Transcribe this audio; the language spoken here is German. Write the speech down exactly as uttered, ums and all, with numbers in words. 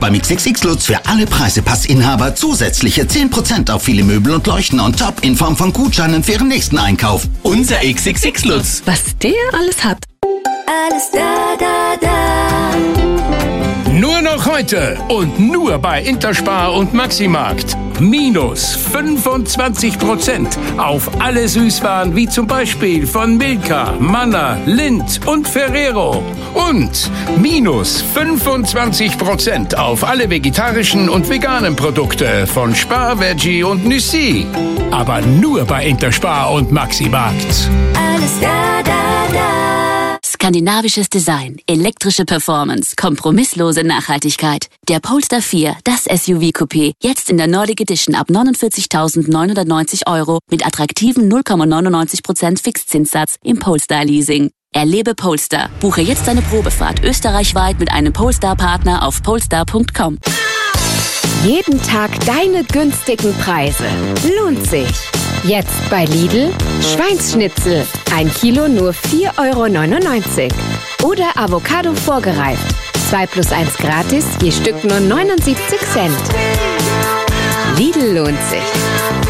Beim X X X Lutz für alle Preisepassinhaber zusätzliche zehn Prozent auf viele Möbel und Leuchten on top in Form von Gutscheinen für Ihren nächsten Einkauf. Unser X X X Lutz. Was der alles hat. Alles da, da, da. Nur noch heute und nur bei Interspar und Maximarkt. Minus fünfundzwanzig Prozent auf alle Süßwaren wie zum Beispiel von Milka, Manna, Lindt und Ferrero. Und minus fünfundzwanzig Prozent auf alle vegetarischen und veganen Produkte von Spar, Veggie und Nüssi. Aber nur bei Interspar und Maximarkt. Alles da, da, da. Skandinavisches Design, elektrische Performance, kompromisslose Nachhaltigkeit. Der Polestar vier, das S U V-Coupé, jetzt in der Nordic Edition ab neunundvierzigtausendneunhundertneunzig Euro mit attraktiven null Komma neunundneunzig Prozent Fixzinssatz im Polestar Leasing. Erlebe Polestar. Buche jetzt deine Probefahrt österreichweit mit einem Polestar-Partner auf polestar punkt com. Jeden Tag deine günstigen Preise. Lohnt sich. Jetzt bei Lidl Schweinsschnitzel. Ein Kilo nur vier Euro neunundneunzig. Oder Avocado vorgereift. zwei plus eins gratis, je Stück nur neunundsiebzig Cent. Lidl lohnt sich.